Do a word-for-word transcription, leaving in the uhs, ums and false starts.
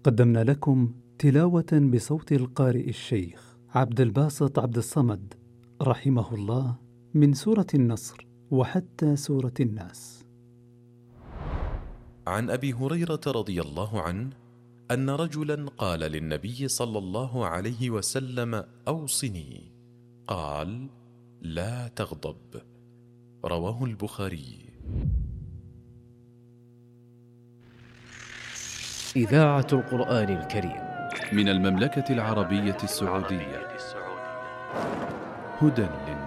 قدمنا لكم تلاوة بصوت القارئ الشيخ عبد الباسط عبد الصمد رحمه الله من سورة النصر وحتى سورة الناس. عن أبي هريرة رضي الله عنه أن رجلا قال للنبي صلى الله عليه وسلم: أوصني. قال: لا تغضب. رواه البخاري. إذاعة القرآن الكريم من المملكة العربية السعودية. هدى للناس.